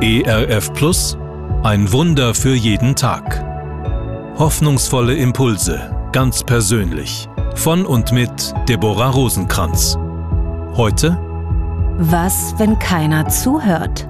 ERF Plus, ein Wunder für jeden Tag. Hoffnungsvolle Impulse, ganz persönlich. Von und mit Deborah Rosenkranz. Heute: Was, wenn keiner zuhört?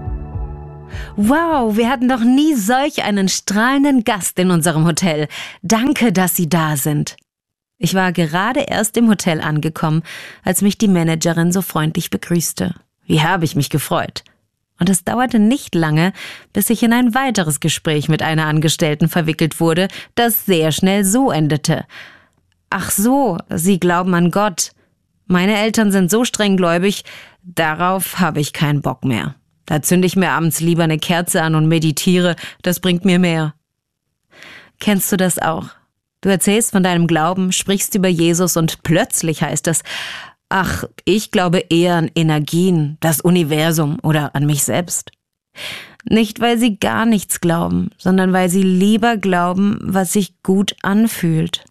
Wow, wir hatten noch nie solch einen strahlenden Gast in unserem Hotel. Danke, dass Sie da sind. Ich war gerade erst im Hotel angekommen, als mich die Managerin so freundlich begrüßte. Wie habe ich mich gefreut. Und es dauerte nicht lange, bis ich in ein weiteres Gespräch mit einer Angestellten verwickelt wurde, das sehr schnell so endete. Ach so, Sie glauben an Gott. Meine Eltern sind so strenggläubig, darauf habe ich keinen Bock mehr. Da zünde ich mir abends lieber eine Kerze an und meditiere, das bringt mir mehr. Kennst du das auch? Du erzählst von deinem Glauben, sprichst über Jesus und plötzlich heißt es: Ach, ich glaube eher an Energien, das Universum oder an mich selbst. Nicht, weil sie gar nichts glauben, sondern weil sie lieber glauben, was sich gut anfühlt.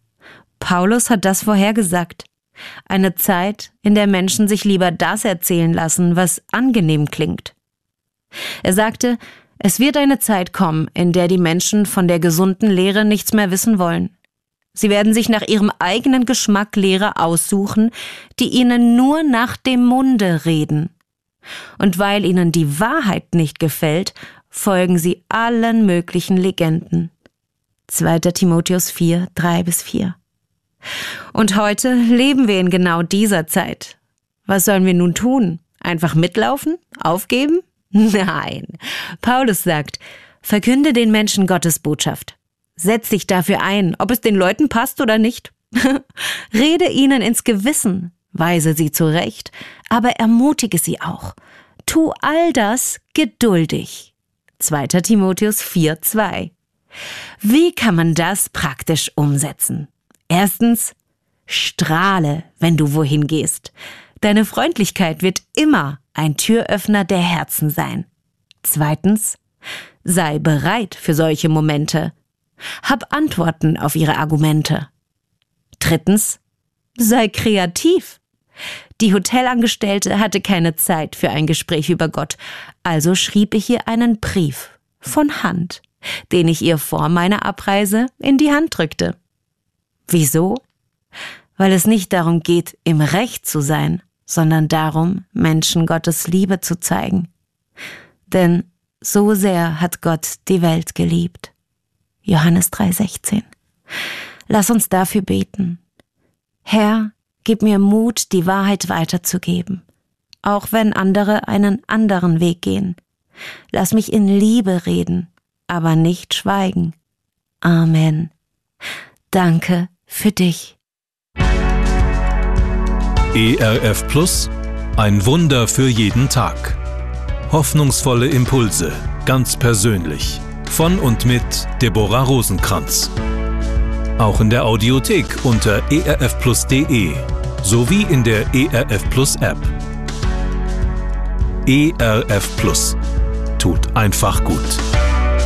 Paulus hat das vorhergesagt. Eine Zeit, in der Menschen sich lieber das erzählen lassen, was angenehm klingt. Er sagte, es wird eine Zeit kommen, in der die Menschen von der gesunden Lehre nichts mehr wissen wollen. Sie werden sich nach ihrem eigenen Geschmack Lehrer aussuchen, die ihnen nur nach dem Munde reden. Und weil ihnen die Wahrheit nicht gefällt, folgen sie allen möglichen Legenden. 2. Timotheus 4, 3-4. Und heute leben wir in genau dieser Zeit. Was sollen wir nun tun? Einfach mitlaufen? Aufgeben? Nein. Paulus sagt, verkünde den Menschen Gottes Botschaft. Setz dich dafür ein, ob es den Leuten passt oder nicht. Rede ihnen ins Gewissen, weise sie zurecht, aber ermutige sie auch. Tu all das geduldig. 2. Timotheus 4,2. Wie kann man das praktisch umsetzen? Erstens, strahle, wenn du wohin gehst. Deine Freundlichkeit wird immer ein Türöffner der Herzen sein. Zweitens, sei bereit für solche Momente. Hab Antworten auf ihre Argumente. Drittens, sei kreativ. Die Hotelangestellte hatte keine Zeit für ein Gespräch über Gott, also schrieb ich ihr einen Brief von Hand, den ich ihr vor meiner Abreise in die Hand drückte. Wieso? Weil es nicht darum geht, im Recht zu sein, sondern darum, Menschen Gottes Liebe zu zeigen. Denn so sehr hat Gott die Welt geliebt. Johannes 3,16. Lass uns dafür beten. Herr, gib mir Mut, die Wahrheit weiterzugeben, auch wenn andere einen anderen Weg gehen. Lass mich in Liebe reden, aber nicht schweigen. Amen. Danke für dich. ERF Plus, ein Wunder für jeden Tag. Hoffnungsvolle Impulse, ganz persönlich. Von und mit Deborah Rosenkranz. Auch in der Audiothek unter erfplus.de sowie in der ERF Plus App. ERF Plus. Tut einfach gut.